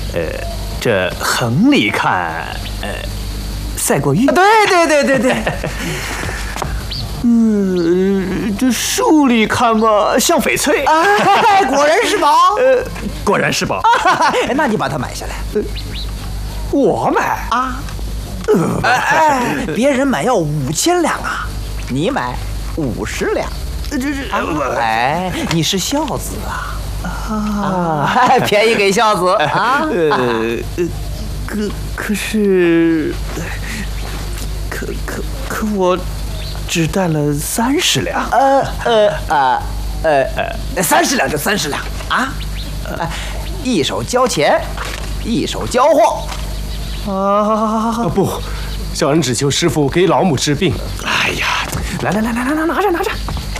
这横里看，赛过玉。 对。 这竖里看嘛，像翡翠。 果然是宝。 果然是宝。 那你把它买下来。 我买啊？ 别人买要5000两啊，你买50两。你是孝子啊！便宜给孝子啊！ 可是，可我只带了30两。 30两就30两啊！一手交钱，一手交货。 不，小人只求师傅给老母治病。 哎呀，来，拿着。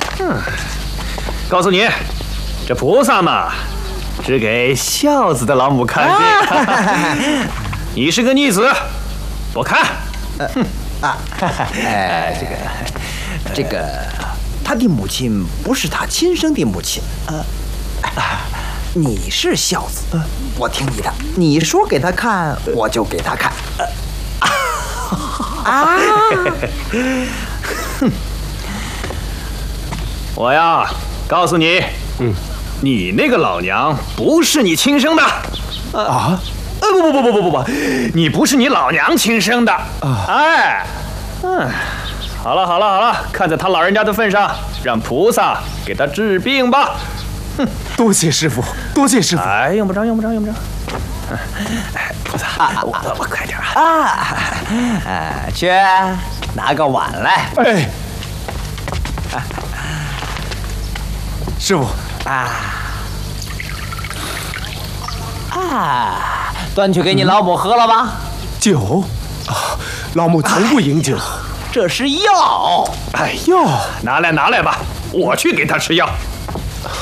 告诉你，这菩萨嘛，是给孝子的老母看病。你是个逆子，不看。 这个，他的母亲不是他亲生的母亲。你是孝子，我听你的，你说给他看，我就给他看。 我呀，告诉你，你那个老娘不是你亲生的。不，你不是你老娘亲生的。好了，看在他老人家的份上，让菩萨给他治病吧。 多谢师傅，多谢师傅。 哎，用不着。菩萨，我快点去拿个碗来。 师傅端去给你老母喝了吧。 酒老母从不饮酒。 这是药。 药拿来吧，我去给他吃药。